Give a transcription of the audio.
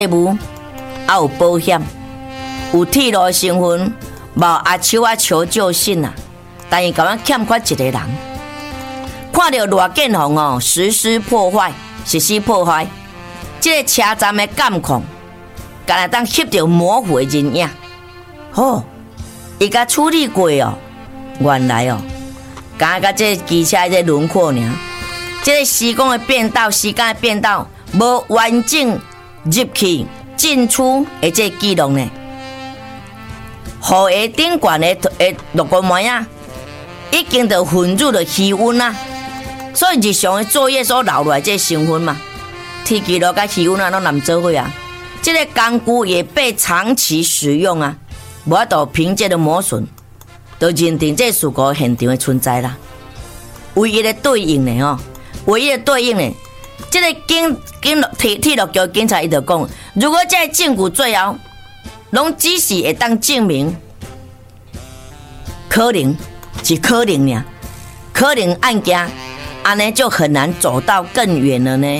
务，还有保险，有铁路成分，无阿秋啊求救信啊，但伊甲阮欠缺一个人。看到罗建宏哦实施破坏，这个车站的监控，敢若当翕到模糊的人影。哦，伊甲处理过哦，原来哦，敢甲这机车的轮廓尔，这个时间的变道，无完整入去进出的这记录呢。雨鞋顶悬的落光膜啊，已经就混入了气温啊，所以日常的作业所留落来这成分嘛，天气咯甲气温啊拢难做伙啊。这个工具也被长期使用啊，无法度凭借的磨损，就认定这事故现场的存在啦。唯一的对应呢，这个铁路局警察伊就讲，如果这个证据最后拢只是会当证明，可能尔，可能案件安尼就很难走到更远了呢。